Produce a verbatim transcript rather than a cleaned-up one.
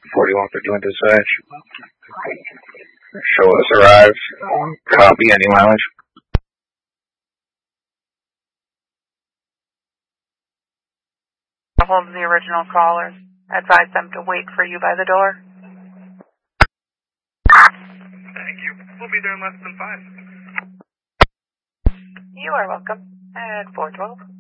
forty-one fifty-one dispatch. Show us arrived. Copy, any mileage? Hold the original callers. Advise them to wait for you by the door. Thank you. We'll be there in less than five. You are welcome. At four twelve.